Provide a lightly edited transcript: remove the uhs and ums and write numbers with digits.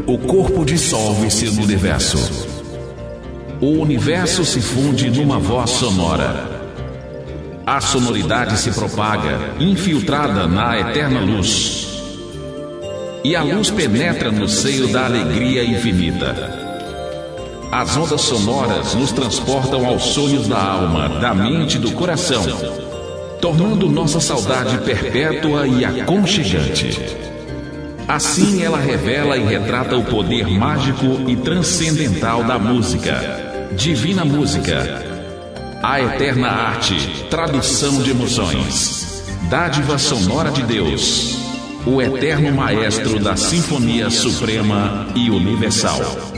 o corpo dissolve-se no universo. O universo se funde numa voz sonora. A sonoridade se propaga, infiltrada na eterna luz. E a luz penetra no seio da alegria infinita. As ondas sonoras nos transportam aos sonhos da alma, da mente e do coração, tornando nossa saudade perpétua e aconchegante. Assim ela revela e retrata o poder mágico e transcendental da música, divina música, a eterna arte, tradução de emoções, dádiva sonora de Deus, o eterno maestro da sinfonia suprema e universal.